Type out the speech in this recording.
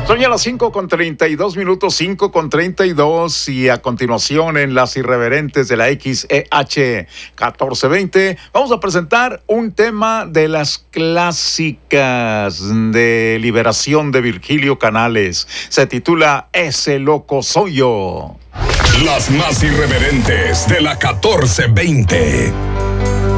Son ya las 5:32, 5:32, y a continuación en Las Irreverentes de la XEH 1420 vamos a presentar un tema de las clásicas de Liberación de Virgilio Canales. Se titula Ese loco soy yo. Las más irreverentes de la 1420.